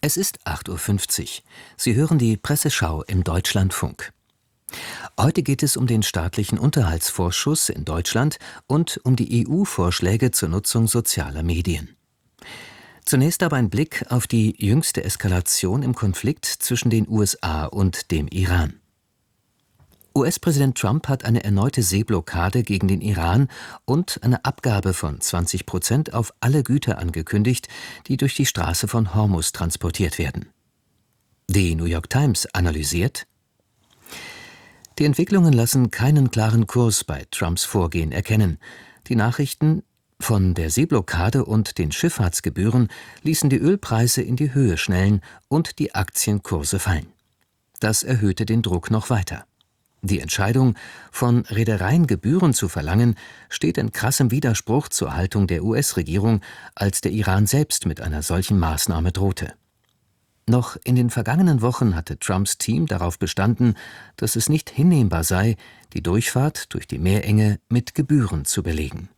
Es ist 8:50 Uhr. Sie hören die Presseschau im Deutschlandfunk. Heute geht es um den staatlichen Unterhaltsvorschuss in Deutschland und um die EU-Vorschläge zur Nutzung sozialer Medien. Zunächst aber ein Blick auf die jüngste Eskalation im Konflikt zwischen den USA und dem Iran. US-Präsident Trump hat eine erneute Seeblockade gegen den Iran und eine Abgabe von 20% auf alle Güter angekündigt, die durch die Straße von Hormuz transportiert werden. Die New York Times analysiert: Die Entwicklungen lassen keinen klaren Kurs bei Trumps Vorgehen erkennen. Die Nachrichten von der Seeblockade und den Schifffahrtsgebühren ließen die Ölpreise in die Höhe schnellen und die Aktienkurse fallen. Das erhöhte den Druck noch weiter. Die Entscheidung, von Reedereien Gebühren zu verlangen, steht in krassem Widerspruch zur Haltung der US-Regierung, als der Iran selbst mit einer solchen Maßnahme drohte. Noch in den vergangenen Wochen hatte Trumps Team darauf bestanden, dass es nicht hinnehmbar sei, die Durchfahrt durch die Meerenge mit Gebühren zu belegen.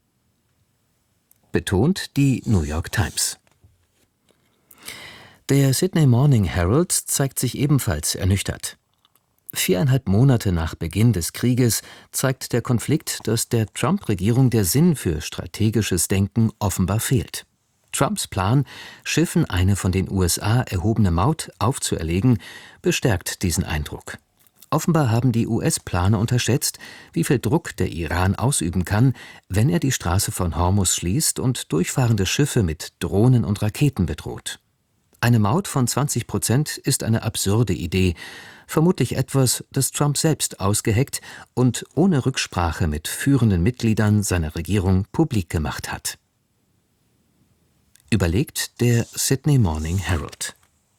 Betont die New York Times. Der Sydney Morning Herald zeigt sich ebenfalls ernüchtert. 4,5 Monate nach Beginn des Krieges zeigt der Konflikt, dass der Trump-Regierung der Sinn für strategisches Denken offenbar fehlt. Trumps Plan, Schiffen eine von den USA erhobene Maut aufzuerlegen, bestärkt diesen Eindruck. Offenbar haben die US-Planer unterschätzt, wie viel Druck der Iran ausüben kann, wenn er die Straße von Hormuz schließt und durchfahrende Schiffe mit Drohnen und Raketen bedroht. Eine Maut von 20% ist eine absurde Idee, vermutlich etwas, das Trump selbst ausgeheckt und ohne Rücksprache mit führenden Mitgliedern seiner Regierung publik gemacht hat. Überlegt der Sydney Morning Herald.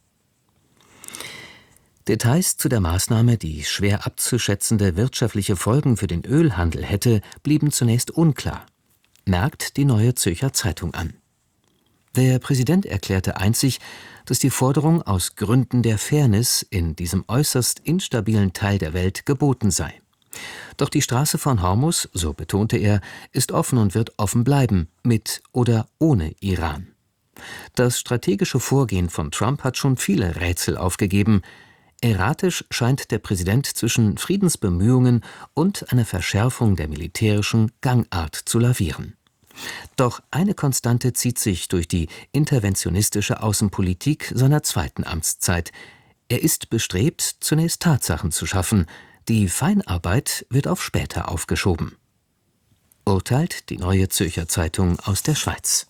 Details zu der Maßnahme, die schwer abzuschätzende wirtschaftliche Folgen für den Ölhandel hätte, blieben zunächst unklar, merkt die Neue Zürcher Zeitung an. Der Präsident erklärte einzig, dass die Forderung aus Gründen der Fairness in diesem äußerst instabilen Teil der Welt geboten sei. Doch die Straße von Hormuz, so betonte er, ist offen und wird offen bleiben, mit oder ohne Iran. Das strategische Vorgehen von Trump hat schon viele Rätsel aufgegeben. Erratisch scheint der Präsident zwischen Friedensbemühungen und einer Verschärfung der militärischen Gangart zu lavieren. Doch eine Konstante zieht sich durch die interventionistische Außenpolitik seiner zweiten Amtszeit. Er ist bestrebt, zunächst Tatsachen zu schaffen. Die Feinarbeit wird auf später aufgeschoben. Urteilt die Neue Zürcher Zeitung aus der Schweiz.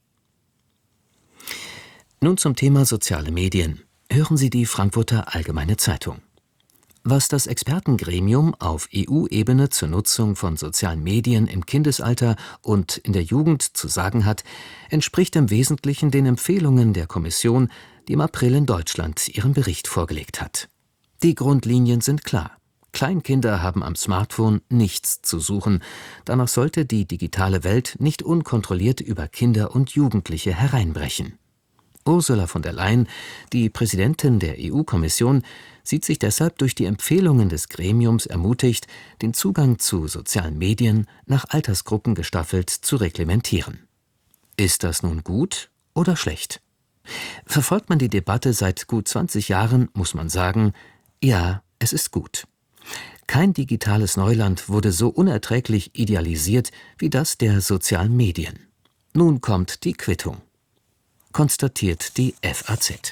Nun zum Thema soziale Medien. Hören Sie die Frankfurter Allgemeine Zeitung. Was das Expertengremium auf EU-Ebene zur Nutzung von sozialen Medien im Kindesalter und in der Jugend zu sagen hat, entspricht im Wesentlichen den Empfehlungen der Kommission, die im April in Deutschland ihren Bericht vorgelegt hat. Die Grundlinien sind klar. Kleinkinder haben am Smartphone nichts zu suchen. Danach sollte die digitale Welt nicht unkontrolliert über Kinder und Jugendliche hereinbrechen. Ursula von der Leyen, die Präsidentin der EU-Kommission, sieht sich deshalb durch die Empfehlungen des Gremiums ermutigt, den Zugang zu sozialen Medien nach Altersgruppen gestaffelt zu reglementieren. Ist das nun gut oder schlecht? Verfolgt man die Debatte seit gut 20 Jahren, muss man sagen, ja, es ist gut. Kein digitales Neuland wurde so unerträglich idealisiert wie das der sozialen Medien. Nun kommt die Quittung, konstatiert die FAZ.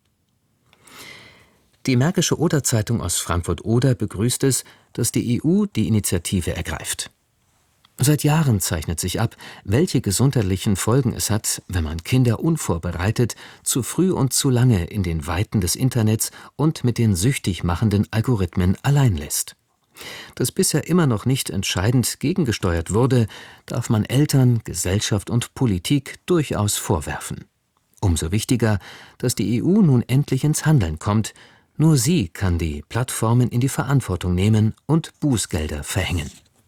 Die Märkische Oder-Zeitung aus Frankfurt-Oder begrüßt es, dass die EU die Initiative ergreift. Seit Jahren zeichnet sich ab, welche gesundheitlichen Folgen es hat, wenn man Kinder unvorbereitet, zu früh und zu lange in den Weiten des Internets und mit den süchtig machenden Algorithmen allein lässt. Dass bisher immer noch nicht entscheidend gegengesteuert wurde, darf man Eltern, Gesellschaft und Politik durchaus vorwerfen. Umso wichtiger, dass die EU nun endlich ins Handeln kommt. Nur sie kann die Plattformen in die Verantwortung nehmen und Bußgelder verhängen.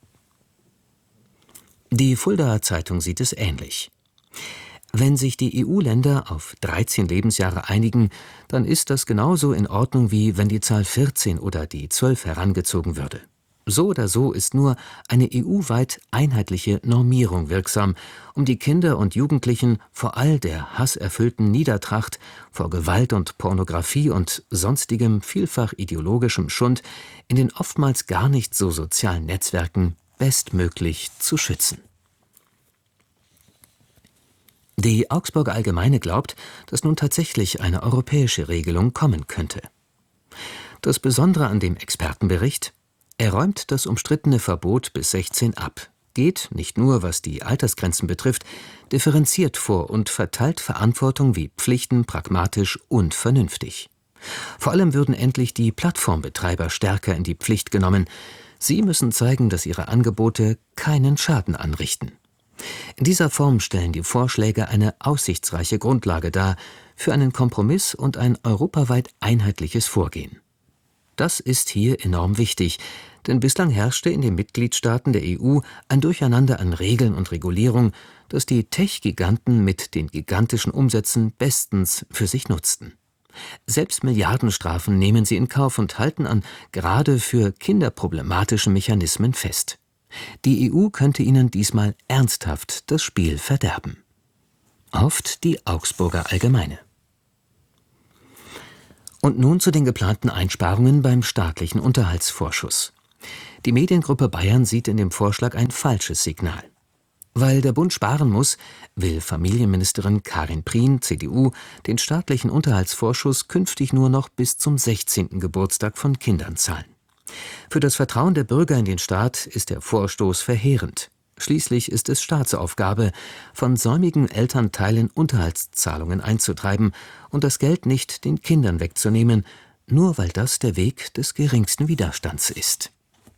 Die Fuldaer Zeitung sieht es ähnlich. Wenn sich die EU-Länder auf 13 Lebensjahre einigen, dann ist das genauso in Ordnung, wie wenn die Zahl 14 oder die 12 herangezogen würde. So oder so ist nur eine EU-weit einheitliche Normierung wirksam, um die Kinder und Jugendlichen vor all der hasserfüllten Niedertracht, vor Gewalt und Pornografie und sonstigem vielfach ideologischem Schund in den oftmals gar nicht so sozialen Netzwerken bestmöglich zu schützen. Die Augsburger Allgemeine glaubt, dass nun tatsächlich eine europäische Regelung kommen könnte. Das Besondere an dem Expertenbericht: Er räumt das umstrittene Verbot bis 16 ab, geht, nicht nur was die Altersgrenzen betrifft, differenziert vor und verteilt Verantwortung wie Pflichten pragmatisch und vernünftig. Vor allem würden endlich die Plattformbetreiber stärker in die Pflicht genommen. Sie müssen zeigen, dass ihre Angebote keinen Schaden anrichten. In dieser Form stellen die Vorschläge eine aussichtsreiche Grundlage dar für einen Kompromiss und ein europaweit einheitliches Vorgehen. Das ist hier enorm wichtig, denn bislang herrschte in den Mitgliedstaaten der EU ein Durcheinander an Regeln und Regulierung, das die Tech-Giganten mit den gigantischen Umsätzen bestens für sich nutzten. Selbst Milliardenstrafen nehmen sie in Kauf und halten an gerade für Kinder problematischen Mechanismen fest. Die EU könnte ihnen diesmal ernsthaft das Spiel verderben. Hofft die Augsburger Allgemeine. Und nun zu den geplanten Einsparungen beim staatlichen Unterhaltsvorschuss. Die Mediengruppe Bayern sieht in dem Vorschlag ein falsches Signal. Weil der Bund sparen muss, will Familienministerin Karin Prien, CDU, den staatlichen Unterhaltsvorschuss künftig nur noch bis zum 16. Geburtstag von Kindern zahlen. Für das Vertrauen der Bürger in den Staat ist der Vorstoß verheerend. Schließlich ist es Staatsaufgabe, von säumigen Elternteilen Unterhaltszahlungen einzutreiben und das Geld nicht den Kindern wegzunehmen, nur weil das der Weg des geringsten Widerstands ist.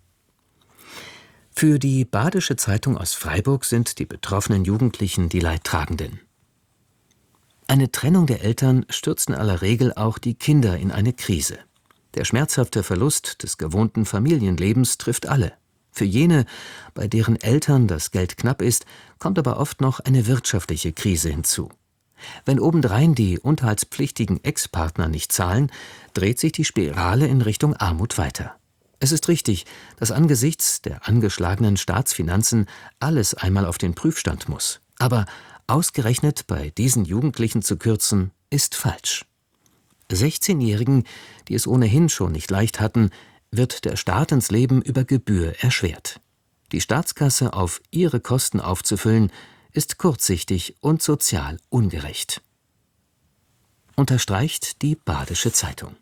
Für die Badische Zeitung aus Freiburg sind die betroffenen Jugendlichen die Leidtragenden. Eine Trennung der Eltern stürzt in aller Regel auch die Kinder in eine Krise. Der schmerzhafte Verlust des gewohnten Familienlebens trifft alle. Für jene, bei deren Eltern das Geld knapp ist, kommt aber oft noch eine wirtschaftliche Krise hinzu. Wenn obendrein die unterhaltspflichtigen Ex-Partner nicht zahlen, dreht sich die Spirale in Richtung Armut weiter. Es ist richtig, dass angesichts der angeschlagenen Staatsfinanzen alles einmal auf den Prüfstand muss. Aber ausgerechnet bei diesen Jugendlichen zu kürzen, ist falsch. 16-Jährigen, die es ohnehin schon nicht leicht hatten, wird der Start ins Leben über Gebühr erschwert. Die Staatskasse auf ihre Kosten aufzufüllen, ist kurzsichtig und sozial ungerecht. Unterstreicht die Badische Zeitung.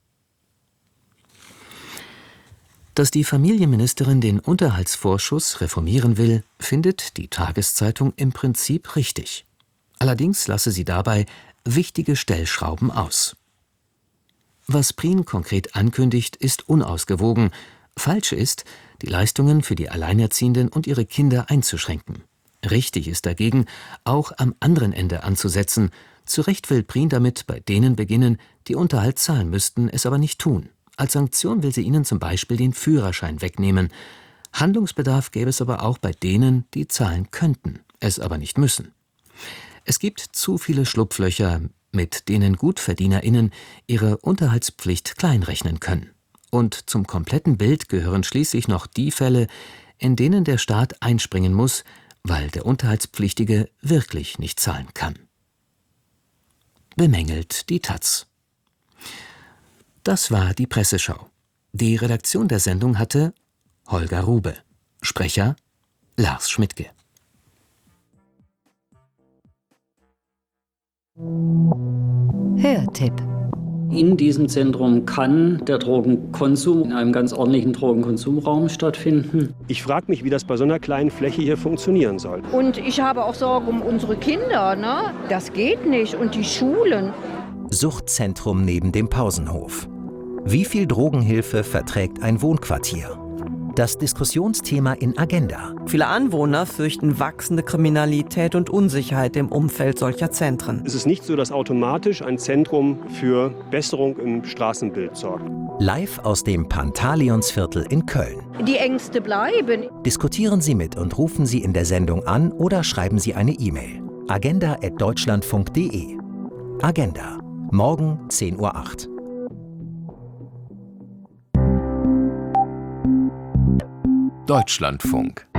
Dass die Familienministerin den Unterhaltsvorschuss reformieren will, findet die Tageszeitung im Prinzip richtig. Allerdings lasse sie dabei wichtige Stellschrauben aus. Was Prien konkret ankündigt, ist unausgewogen. Falsch ist, die Leistungen für die Alleinerziehenden und ihre Kinder einzuschränken. Richtig ist dagegen, auch am anderen Ende anzusetzen. Zu Recht will Prien damit bei denen beginnen, die Unterhalt zahlen müssten, es aber nicht tun. Als Sanktion will sie ihnen zum Beispiel den Führerschein wegnehmen. Handlungsbedarf gäbe es aber auch bei denen, die zahlen könnten, es aber nicht müssen. Es gibt zu viele Schlupflöcher, mit denen GutverdienerInnen ihre Unterhaltspflicht kleinrechnen können. Und zum kompletten Bild gehören schließlich noch die Fälle, in denen der Staat einspringen muss, weil der Unterhaltspflichtige wirklich nicht zahlen kann. Bemängelt die taz. Das war die Presseschau. Die Redaktion der Sendung hatte Holger Rube. Sprecher Lars Schmidtke. Hörtipp. In diesem Zentrum kann der Drogenkonsum in einem ganz ordentlichen Drogenkonsumraum stattfinden. Ich frage mich, wie das bei so einer kleinen Fläche hier funktionieren soll. Und ich habe auch Sorge um unsere Kinder, ne? Das geht nicht. Und die Schulen. Suchtzentrum neben dem Pausenhof. Wie viel Drogenhilfe verträgt ein Wohnquartier? Das Diskussionsthema in Agenda. Viele Anwohner fürchten wachsende Kriminalität und Unsicherheit im Umfeld solcher Zentren. Es ist nicht so, dass automatisch ein Zentrum für Besserung im Straßenbild sorgt. Live aus dem Pantaleonsviertel in Köln. Die Ängste bleiben. Diskutieren Sie mit und rufen Sie in der Sendung an oder schreiben Sie eine E-Mail. agenda@deutschlandfunk.de. Agenda. Morgen 10:08 Uhr. Deutschlandfunk.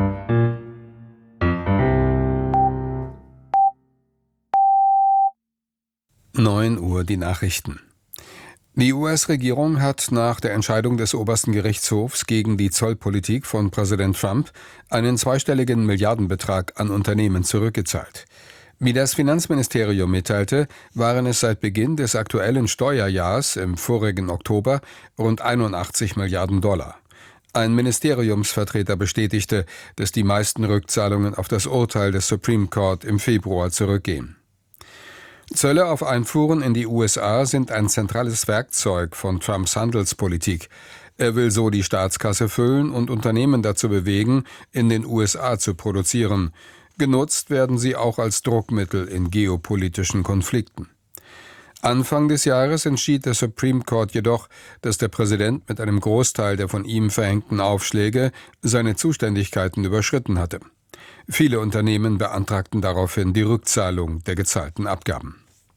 Uhr die Nachrichten. Die US-Regierung hat nach der Entscheidung des obersten Gerichtshofs gegen die Zollpolitik von Präsident Trump einen zweistelligen Milliardenbetrag an Unternehmen zurückgezahlt. Wie das Finanzministerium mitteilte, waren es seit Beginn des aktuellen Steuerjahrs im vorigen Oktober rund 81 Milliarden $. Ein Ministeriumsvertreter bestätigte, dass die meisten Rückzahlungen auf das Urteil des Supreme Court im Februar zurückgehen. Zölle auf Einfuhren in die USA sind ein zentrales Werkzeug von Trumps Handelspolitik. Er will so die Staatskasse füllen und Unternehmen dazu bewegen, in den USA zu produzieren. Genutzt werden sie auch als Druckmittel in geopolitischen Konflikten. Anfang des Jahres entschied der Supreme Court jedoch, dass der Präsident mit einem Großteil der von ihm verhängten Aufschläge seine Zuständigkeiten überschritten hatte. Viele Unternehmen beantragten daraufhin die Rückzahlung der gezahlten Abgaben.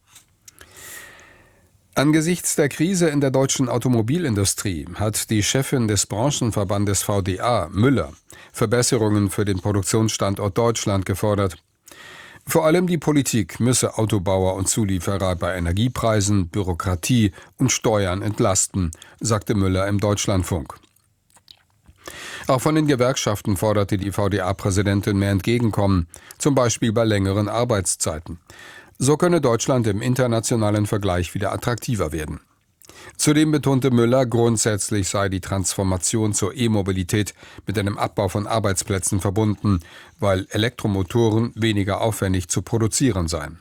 Angesichts der Krise in der deutschen Automobilindustrie hat die Chefin des Branchenverbandes VDA, Müller, Verbesserungen für den Produktionsstandort Deutschland gefordert. Vor allem die Politik müsse Autobauer und Zulieferer bei Energiepreisen, Bürokratie und Steuern entlasten, sagte Müller im Deutschlandfunk. Auch von den Gewerkschaften forderte die VDA-Präsidentin mehr Entgegenkommen, zum Beispiel bei längeren Arbeitszeiten. So könne Deutschland im internationalen Vergleich wieder attraktiver werden. Zudem betonte Müller, grundsätzlich sei die Transformation zur E-Mobilität mit einem Abbau von Arbeitsplätzen verbunden, weil Elektromotoren weniger aufwendig zu produzieren seien.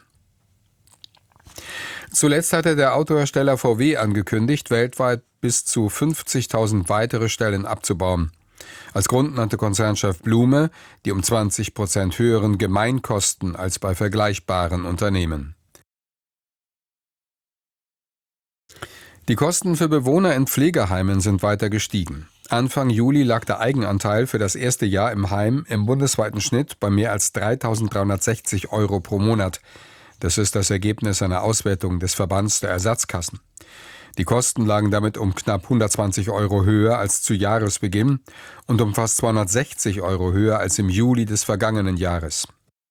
Zuletzt hatte der Autohersteller VW angekündigt, weltweit bis zu 50.000 weitere Stellen abzubauen. Als Grund nannte Konzernchef Blume die um 20% höheren Gemeinkosten als bei vergleichbaren Unternehmen. Die Kosten für Bewohner in Pflegeheimen sind weiter gestiegen. Anfang Juli lag der Eigenanteil für das erste Jahr im Heim im bundesweiten Schnitt bei mehr als 3.360 € pro Monat. Das ist das Ergebnis einer Auswertung des Verbands der Ersatzkassen. Die Kosten lagen damit um knapp 120 € höher als zu Jahresbeginn und um fast 260 € höher als im Juli des vergangenen Jahres.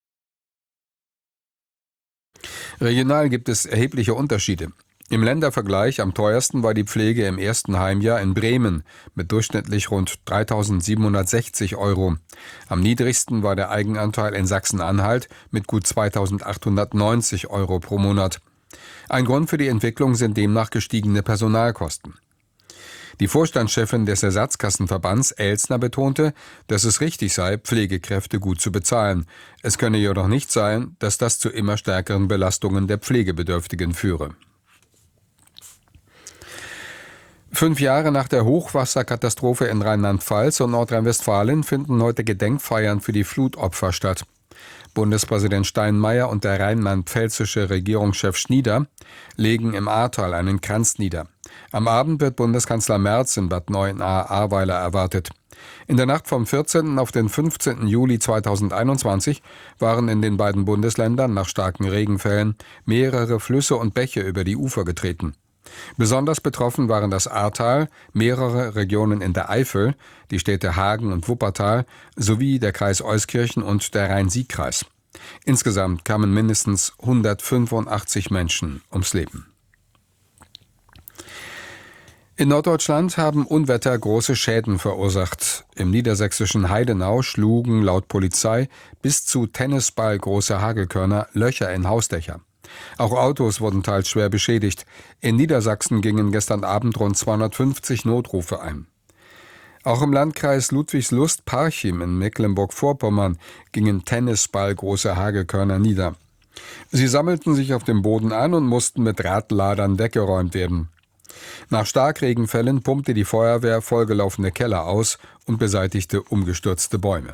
Regional gibt es erhebliche Unterschiede. Im Ländervergleich am teuersten war die Pflege im ersten Heimjahr in Bremen mit durchschnittlich rund 3.760 €. Am niedrigsten war der Eigenanteil in Sachsen-Anhalt mit gut 2.890 € pro Monat. Ein Grund für die Entwicklung sind demnach gestiegene Personalkosten. Die Vorstandschefin des Ersatzkassenverbands Elsner betonte, dass es richtig sei, Pflegekräfte gut zu bezahlen. Es könne jedoch nicht sein, dass das zu immer stärkeren Belastungen der Pflegebedürftigen führe. 5 Jahre nach der Hochwasserkatastrophe in Rheinland-Pfalz und Nordrhein-Westfalen finden heute Gedenkfeiern für die Flutopfer statt. Bundespräsident Steinmeier und der rheinland-pfälzische Regierungschef Schnieder legen im Ahrtal einen Kranz nieder. Am Abend wird Bundeskanzler Merz in Bad Neuenahr-Ahrweiler erwartet. In der Nacht vom 14. auf den 15. Juli 2021 waren in den beiden Bundesländern nach starken Regenfällen mehrere Flüsse und Bäche über die Ufer getreten. Besonders betroffen waren das Ahrtal, mehrere Regionen in der Eifel, die Städte Hagen und Wuppertal sowie der Kreis Euskirchen und der Rhein-Sieg-Kreis. Insgesamt kamen mindestens 185 Menschen ums Leben. In Norddeutschland haben Unwetter große Schäden verursacht. Im niedersächsischen Heidenau schlugen laut Polizei bis zu tennisballgroße Hagelkörner Löcher in Hausdächer. Auch Autos wurden teils schwer beschädigt. In Niedersachsen gingen gestern Abend rund 250 Notrufe ein. Auch im Landkreis Ludwigslust-Parchim in Mecklenburg-Vorpommern gingen tennisballgroße Hagelkörner nieder. Sie sammelten sich auf dem Boden an und mussten mit Radladern weggeräumt werden. Nach Starkregenfällen pumpte die Feuerwehr vollgelaufene Keller aus und beseitigte umgestürzte Bäume.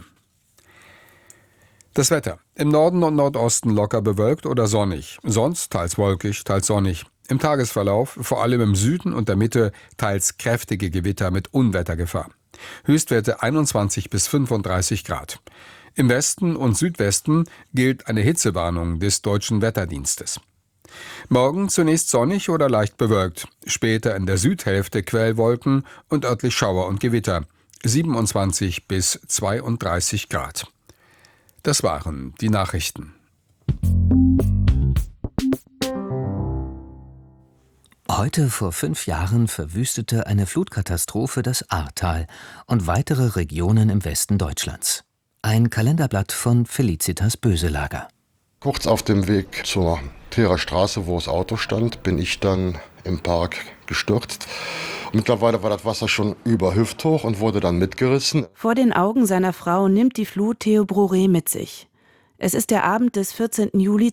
Das Wetter. Im Norden und Nordosten locker bewölkt oder sonnig. Sonst teils wolkig, teils sonnig. Im Tagesverlauf, vor allem im Süden und der Mitte, teils kräftige Gewitter mit Unwettergefahr. Höchstwerte 21 bis 35 Grad. Im Westen und Südwesten gilt eine Hitzewarnung des Deutschen Wetterdienstes. Morgen zunächst sonnig oder leicht bewölkt. Später in der Südhälfte Quellwolken und örtlich Schauer und Gewitter. 27 bis 32 Grad. Das waren die Nachrichten. Heute vor 5 Jahren verwüstete eine Flutkatastrophe das Ahrtal und weitere Regionen im Westen Deutschlands. Ein Kalenderblatt von Felicitas Böselager. Kurz auf dem Weg zur Trierer Straße, wo das Auto stand, bin ich dann im Park gestürzt. Mittlerweile war das Wasser schon über hüfthoch und wurde dann mitgerissen. Vor den Augen seiner Frau nimmt die Flut Theo Broré mit sich. Es ist der Abend des 14. Juli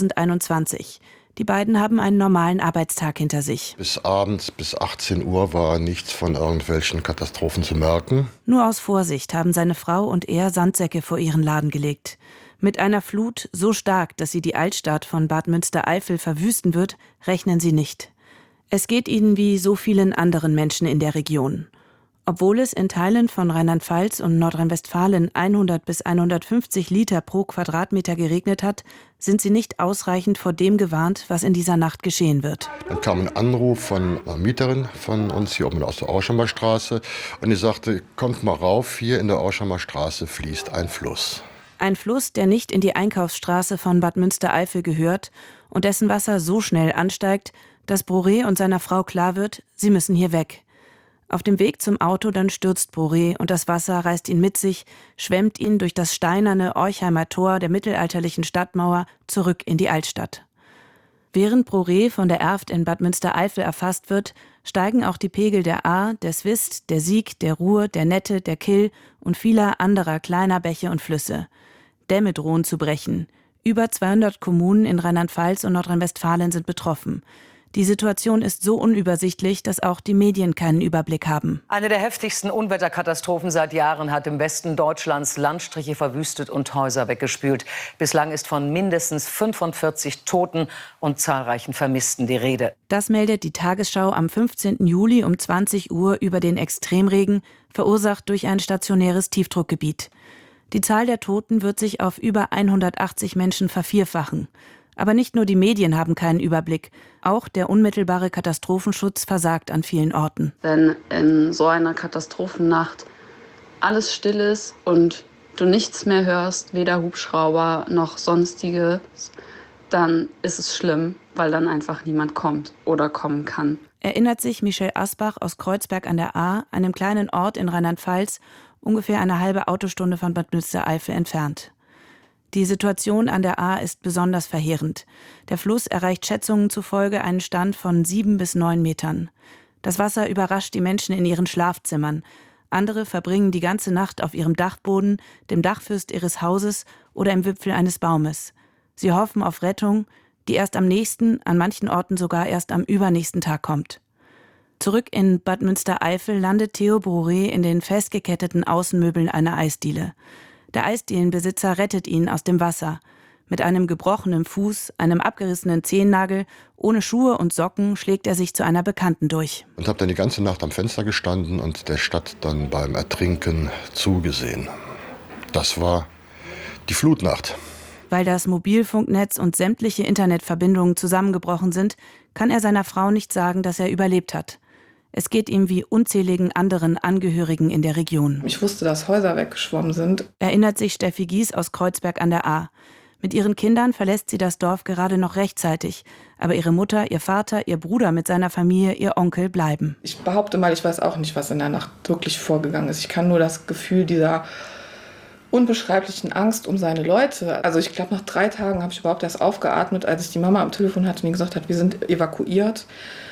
2021. Die beiden haben einen normalen Arbeitstag hinter sich. Bis abends, bis 18 Uhr war nichts von irgendwelchen Katastrophen zu merken. Nur aus Vorsicht haben seine Frau und er Sandsäcke vor ihren Laden gelegt. Mit einer Flut so stark, dass sie die Altstadt von Bad Münstereifel verwüsten wird, rechnen sie nicht. Es geht ihnen wie so vielen anderen Menschen in der Region. Obwohl es in Teilen von Rheinland-Pfalz und Nordrhein-Westfalen 100 bis 150 Liter pro Quadratmeter geregnet hat, sind sie nicht ausreichend vor dem gewarnt, was in dieser Nacht geschehen wird. Dann kam ein Anruf von einer Mieterin von uns hier oben aus der Auschheimer Straße und die sagte, kommt mal rauf, hier in der Auschheimer Straße fließt ein Fluss. Ein Fluss, der nicht in die Einkaufsstraße von Bad Münstereifel gehört und dessen Wasser so schnell ansteigt, dass Broré und seiner Frau klar wird, sie müssen hier weg. Auf dem Weg zum Auto dann stürzt Broré und das Wasser reißt ihn mit sich, schwemmt ihn durch das steinerne Orchheimer Tor der mittelalterlichen Stadtmauer zurück in die Altstadt. Während Broré von der Erft in Bad Münstereifel erfasst wird, steigen auch die Pegel der Ahr, der Swist, der Sieg, der Ruhr, der Nette, der Kill und vieler anderer kleiner Bäche und Flüsse. Dämme drohen zu brechen. Über 200 Kommunen in Rheinland-Pfalz und Nordrhein-Westfalen sind betroffen. Die Situation ist so unübersichtlich, dass auch die Medien keinen Überblick haben. Eine der heftigsten Unwetterkatastrophen seit Jahren hat im Westen Deutschlands Landstriche verwüstet und Häuser weggespült. Bislang ist von mindestens 45 Toten und zahlreichen Vermissten die Rede. Das meldet die Tagesschau am 15. Juli um 20 Uhr über den Extremregen, verursacht durch ein stationäres Tiefdruckgebiet. Die Zahl der Toten wird sich auf über 180 Menschen vervierfachen. Aber nicht nur die Medien haben keinen Überblick. Auch der unmittelbare Katastrophenschutz versagt an vielen Orten. Wenn in so einer Katastrophennacht alles still ist und du nichts mehr hörst, weder Hubschrauber noch sonstiges, dann ist es schlimm, weil dann einfach niemand kommt oder kommen kann. Erinnert sich Michel Asbach aus Kreuzberg an der Ahr, einem kleinen Ort in Rheinland-Pfalz, ungefähr eine halbe Autostunde von Bad Münstereifel entfernt. Die Situation an der Ahr ist besonders verheerend. Der Fluss erreicht Schätzungen zufolge einen Stand von 7 bis 9 Metern. Das Wasser überrascht die Menschen in ihren Schlafzimmern. Andere verbringen die ganze Nacht auf ihrem Dachboden, dem Dachfirst ihres Hauses oder im Wipfel eines Baumes. Sie hoffen auf Rettung, die erst am nächsten, an manchen Orten sogar erst am übernächsten Tag kommt. Zurück in Bad Münstereifel landet Theo Broré in den festgeketteten Außenmöbeln einer Eisdiele. Der Eisdielenbesitzer rettet ihn aus dem Wasser. Mit einem gebrochenen Fuß, einem abgerissenen Zehennagel, ohne Schuhe und Socken schlägt er sich zu einer Bekannten durch. Und habe dann die ganze Nacht am Fenster gestanden und der Stadt dann beim Ertrinken zugesehen. Das war die Flutnacht. Weil das Mobilfunknetz und sämtliche Internetverbindungen zusammengebrochen sind, kann er seiner Frau nicht sagen, dass er überlebt hat. Es geht ihm wie unzähligen anderen Angehörigen in der Region. Ich wusste, dass Häuser weggeschwommen sind. Erinnert sich Steffi Gies aus Kreuzberg an der Ahr. Mit ihren Kindern verlässt sie das Dorf gerade noch rechtzeitig. Aber ihre Mutter, ihr Vater, ihr Bruder mit seiner Familie, ihr Onkel bleiben. Ich behaupte mal, ich weiß auch nicht, was in der Nacht wirklich vorgegangen ist. Ich kann nur das Gefühl dieser unbeschreiblichen Angst um seine Leute. Also ich glaube, nach 3 Tagen habe ich überhaupt erst aufgeatmet, als ich die Mama am Telefon hatte und die gesagt hat, wir sind evakuiert.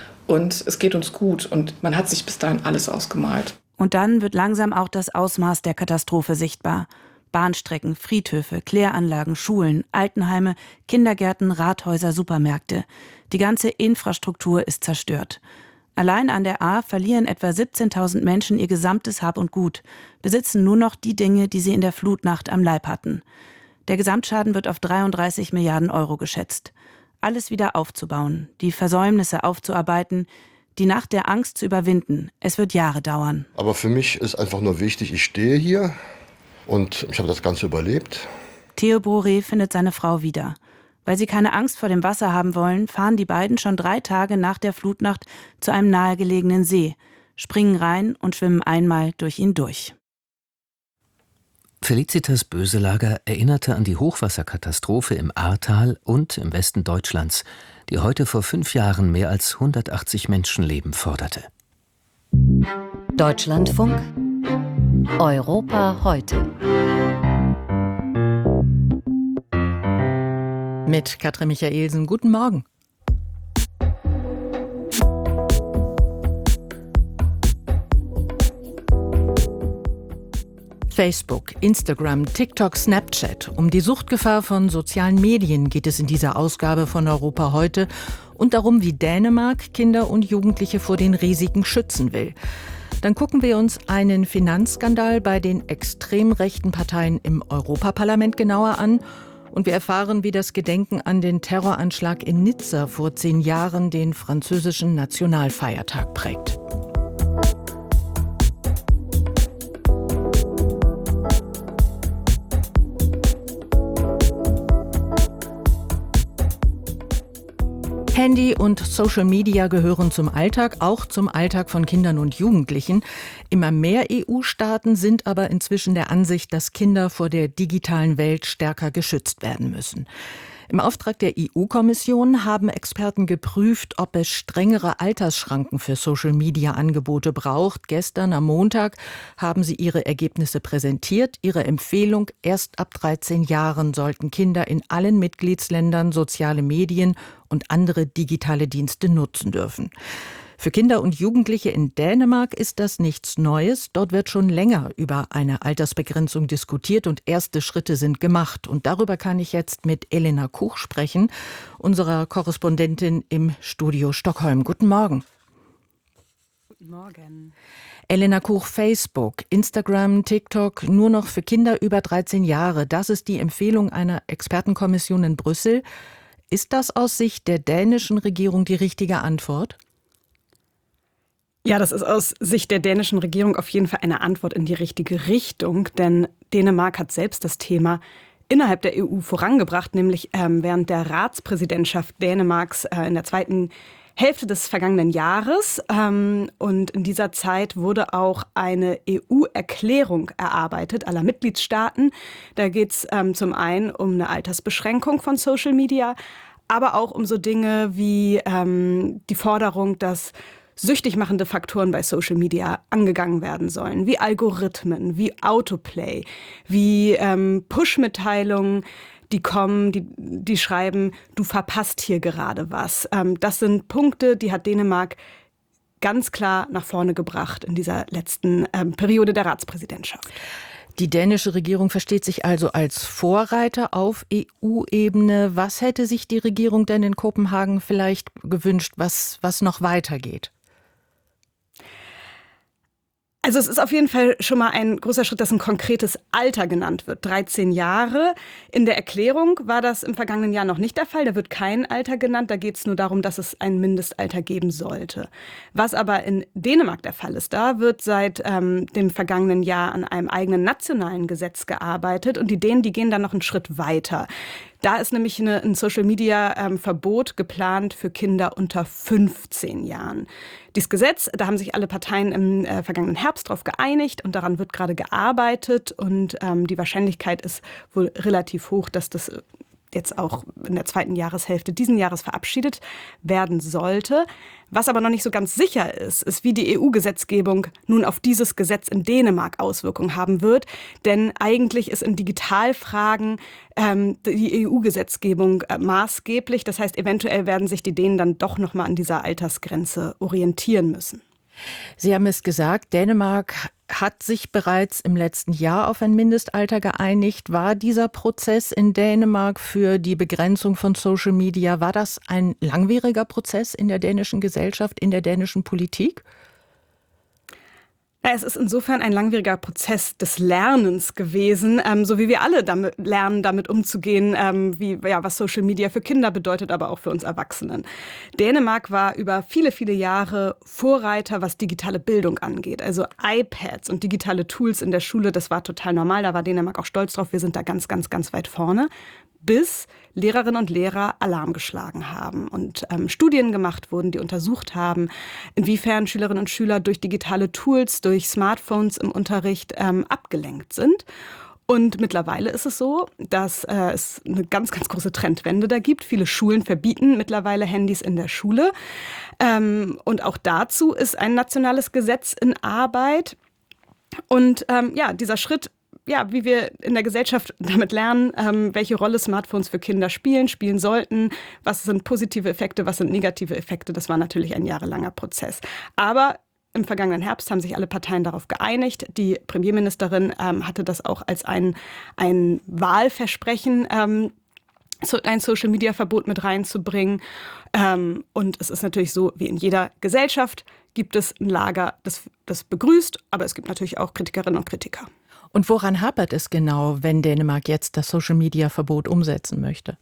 Und es geht uns gut. Und man hat sich bis dahin alles ausgemalt. Und dann wird langsam auch das Ausmaß der Katastrophe sichtbar. Bahnstrecken, Friedhöfe, Kläranlagen, Schulen, Altenheime, Kindergärten, Rathäuser, Supermärkte. Die ganze Infrastruktur ist zerstört. Allein an der Ahr verlieren etwa 17.000 Menschen ihr gesamtes Hab und Gut, besitzen nur noch die Dinge, die sie in der Flutnacht am Leib hatten. Der Gesamtschaden wird auf 33 Milliarden Euro geschätzt. Alles wieder aufzubauen, die Versäumnisse aufzuarbeiten, die Nacht der Angst zu überwinden. Es wird Jahre dauern. Aber für mich ist einfach nur wichtig, ich stehe hier und ich habe das Ganze überlebt. Theo Broré findet seine Frau wieder. Weil sie keine Angst vor dem Wasser haben wollen, fahren die beiden schon 3 Tage nach der Flutnacht zu einem nahegelegenen See. springen rein und schwimmen einmal durch ihn durch. Felicitas Böselager erinnerte an die Hochwasserkatastrophe im Ahrtal und im Westen Deutschlands, die heute vor 5 Jahren mehr als 180 Menschenleben forderte. Deutschlandfunk Europa heute. Mit Katrin Michaelsen, guten Morgen. Facebook, Instagram, TikTok, Snapchat. Um die Suchtgefahr von sozialen Medien geht es in dieser Ausgabe von Europa heute und darum, wie Dänemark Kinder und Jugendliche vor den Risiken schützen will. Dann gucken wir uns einen Finanzskandal bei den extrem rechten Parteien im Europaparlament genauer an und wir erfahren, wie das Gedenken an den Terroranschlag in Nizza vor 10 Jahren den französischen Nationalfeiertag prägt. Handy und Social Media gehören zum Alltag, auch zum Alltag von Kindern und Jugendlichen. Immer mehr EU-Staaten sind aber inzwischen der Ansicht, dass Kinder vor der digitalen Welt stärker geschützt werden müssen. Im Auftrag der EU-Kommission haben Experten geprüft, ob es strengere Altersschranken für Social-Media-Angebote braucht. Gestern am Montag haben sie ihre Ergebnisse präsentiert. Ihre Empfehlung: Erst ab 13 Jahren sollten Kinder in allen Mitgliedsländern soziale Medien und andere digitale Dienste nutzen dürfen. Für Kinder und Jugendliche in Dänemark ist das nichts Neues. Dort wird schon länger über eine Altersbegrenzung diskutiert und erste Schritte sind gemacht. Und darüber kann ich jetzt mit Elena Kuch sprechen, unserer Korrespondentin im Studio Stockholm. Guten Morgen. Guten Morgen. Elena Kuch, Facebook, Instagram, TikTok nur noch für Kinder über 13 Jahre. Das ist die Empfehlung einer Expertenkommission in Brüssel. Ist das aus Sicht der dänischen Regierung die richtige Antwort? Ja, das ist aus Sicht der dänischen Regierung auf jeden Fall eine Antwort in die richtige Richtung, denn Dänemark hat selbst das Thema innerhalb der EU vorangebracht, nämlich während der Ratspräsidentschaft Dänemarks in der zweiten Hälfte des vergangenen Jahres. Und in dieser Zeit wurde auch eine EU-Erklärung erarbeitet aller Mitgliedstaaten. Da geht es zum einen um eine Altersbeschränkung von Social Media, aber auch um so Dinge wie die Forderung, dass süchtig machende Faktoren bei Social Media angegangen werden sollen, wie Algorithmen, wie Autoplay, wie Push-Mitteilungen, die kommen, die schreiben, du verpasst hier gerade was. Das sind Punkte, die hat Dänemark ganz klar nach vorne gebracht in dieser letzten Periode der Ratspräsidentschaft. Die dänische Regierung versteht sich also als Vorreiter auf EU-Ebene. Was hätte sich die Regierung denn in Kopenhagen vielleicht gewünscht, was noch weitergeht? Also es ist auf jeden Fall schon mal ein großer Schritt, dass ein konkretes Alter genannt wird. 13 Jahre. In der Erklärung war das im vergangenen Jahr noch nicht der Fall. Da wird kein Alter genannt. Da geht es nur darum, dass es ein Mindestalter geben sollte. Was aber in Dänemark der Fall ist, da wird seit dem vergangenen Jahr an einem eigenen nationalen Gesetz gearbeitet. Und die Dänen, die gehen dann noch einen Schritt weiter. Da ist nämlich ein Social-Media-Verbot geplant für Kinder unter 15 Jahren. Dieses Gesetz, da haben sich alle Parteien im vergangenen Herbst drauf geeinigt und daran wird gerade gearbeitet. Und die Wahrscheinlichkeit ist wohl relativ hoch, dass das jetzt auch in der zweiten Jahreshälfte diesen Jahres verabschiedet werden sollte. Was aber noch nicht so ganz sicher ist, wie die EU-Gesetzgebung nun auf dieses Gesetz in Dänemark Auswirkungen haben wird. Denn eigentlich ist in Digitalfragen die EU-Gesetzgebung maßgeblich. Das heißt, eventuell werden sich die Dänen dann doch noch mal an dieser Altersgrenze orientieren müssen. Sie haben es gesagt, Dänemark hat sich bereits im letzten Jahr auf ein Mindestalter geeinigt. War dieser Prozess in Dänemark für die Begrenzung von Social Media, war das ein langwieriger Prozess in der dänischen Gesellschaft, in der dänischen Politik? Es ist insofern ein langwieriger Prozess des Lernens gewesen, so wie wir alle lernen, damit umzugehen, was Social Media für Kinder bedeutet, aber auch für uns Erwachsenen. Dänemark war über viele, viele Jahre Vorreiter, was digitale Bildung angeht. Also iPads und digitale Tools in der Schule, das war total normal. Da war Dänemark auch stolz drauf. Wir sind da ganz, ganz, ganz weit vorne. bis Lehrerinnen und Lehrer Alarm geschlagen haben und Studien gemacht wurden, die untersucht haben, inwiefern Schülerinnen und Schüler durch digitale Tools, durch Smartphones im Unterricht abgelenkt sind. Und mittlerweile ist es so, dass es eine ganz, ganz große Trendwende da gibt. Viele Schulen verbieten mittlerweile Handys in der Schule. Und auch dazu ist ein nationales Gesetz in Arbeit. Und dieser Schritt, wie wir in der Gesellschaft damit lernen, welche Rolle Smartphones für Kinder spielen sollten, was sind positive Effekte, was sind negative Effekte, das war natürlich ein jahrelanger Prozess. Aber im vergangenen Herbst haben sich alle Parteien darauf geeinigt. Die Premierministerin hatte das auch als ein Wahlversprechen, ein Social-Media-Verbot mit reinzubringen. Und es ist natürlich so, wie in jeder Gesellschaft gibt es ein Lager, das begrüßt, aber es gibt natürlich auch Kritikerinnen und Kritiker. Und woran hapert es genau, wenn Dänemark jetzt das Social-Media-Verbot umsetzen möchte?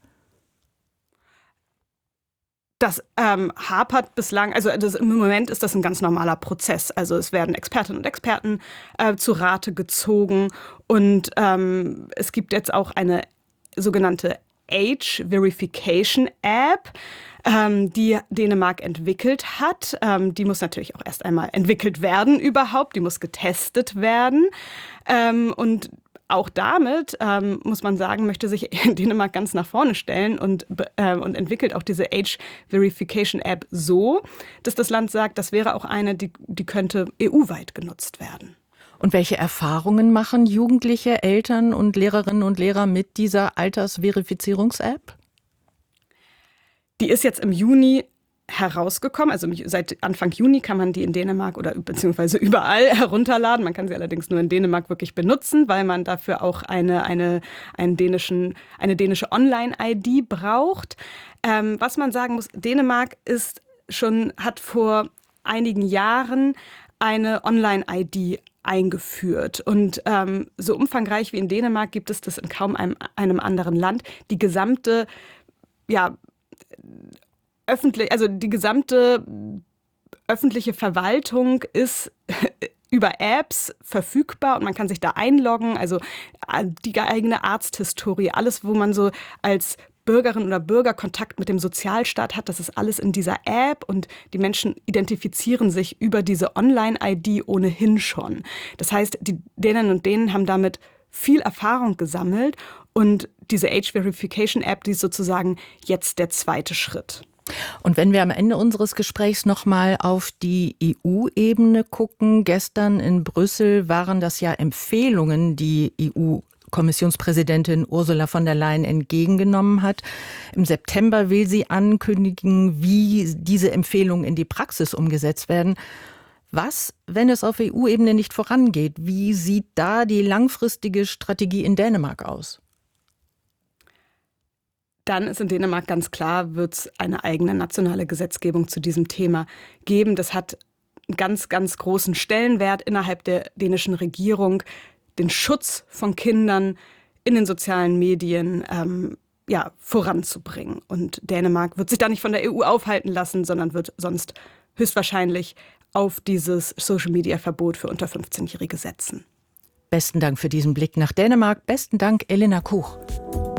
Das hapert bislang, im Moment ist das ein ganz normaler Prozess. Also es werden Expertinnen und Experten zu Rate gezogen und es gibt jetzt auch eine sogenannte Age Verification App, die Dänemark entwickelt hat. Die muss natürlich auch erst einmal entwickelt werden überhaupt, die muss getestet werden und auch damit, muss man sagen, möchte sich Dänemark ganz nach vorne stellen und entwickelt auch diese Age Verification App so, dass das Land sagt, das wäre auch eine, die könnte EU-weit genutzt werden. Und welche Erfahrungen machen Jugendliche, Eltern und Lehrerinnen und Lehrer mit dieser Altersverifizierungs-App? Die ist jetzt im Juni herausgekommen. Also seit Anfang Juni kann man die in Dänemark oder beziehungsweise überall herunterladen. Man kann sie allerdings nur in Dänemark wirklich benutzen, weil man dafür auch eine dänische Online-ID braucht. Was man sagen muss, Dänemark hat vor einigen Jahren eine Online-ID eingeführt. Und so umfangreich wie in Dänemark gibt es das in kaum einem anderen Land. Die gesamte öffentliche Verwaltung ist über Apps verfügbar und man kann sich da einloggen, also die eigene Arzthistorie, alles, wo man so als Bürgerin oder Bürger Kontakt mit dem Sozialstaat hat, das ist alles in dieser App und die Menschen identifizieren sich über diese Online-ID ohnehin schon. Das heißt, die Däninnen und Dänen haben damit viel Erfahrung gesammelt und diese Age Verification App, die ist sozusagen jetzt der zweite Schritt. Und wenn wir am Ende unseres Gesprächs nochmal auf die EU-Ebene gucken, gestern in Brüssel waren das ja Empfehlungen, die EU-Kommissionspräsidentin Ursula von der Leyen entgegengenommen hat. Im September will sie ankündigen, wie diese Empfehlungen in die Praxis umgesetzt werden. Was, wenn es auf EU-Ebene nicht vorangeht? Wie sieht da die langfristige Strategie in Dänemark aus? Dann ist in Dänemark ganz klar, wird es eine eigene nationale Gesetzgebung zu diesem Thema geben. Das hat einen ganz, ganz großen Stellenwert innerhalb der dänischen Regierung, den Schutz von Kindern in den sozialen Medien voranzubringen. Und Dänemark wird sich da nicht von der EU aufhalten lassen, sondern wird sonst höchstwahrscheinlich auf dieses Social-Media-Verbot für unter 15-Jährige setzen. Besten Dank für diesen Blick nach Dänemark. Besten Dank, Elena Kuch.